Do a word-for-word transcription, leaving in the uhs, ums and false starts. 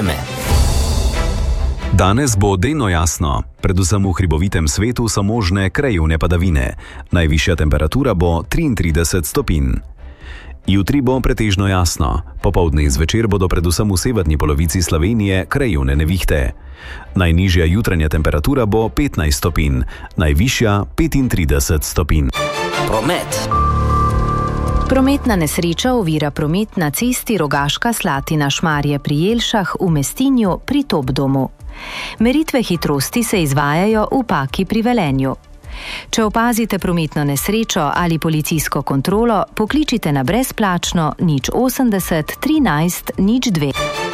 vreme. Danes bo delno jasno. Predvsem v hribovitem svetu so možne krajevne padavine. Najvišja temperatura bo triintrideset stopinj. Jutri bo pretežno jasno. Popoldne in zvečer bodo predvsem v severni polovici Slovenije krajevne nevihte. Najnižja jutranja temperatura bo petnajst stopinj, najvišja petintrideset stopinj. Promet. Prometna nesreča ovira promet na cesti Rogaška Slatina Šmarje pri Jelšah v Mestinju pri Topdomu. Meritve hitrosti se izvajajo v Paki pri Velenju. Če opazite prometno nesrečo ali policijsko kontrolo, pokličite na brezplačno nič osemdeset trinajst nič dve.